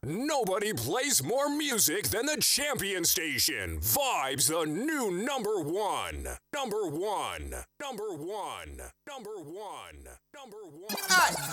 Nobody plays more music than the Champion Station. Vibes the new number one. Number one. Number one. Number one. Number one.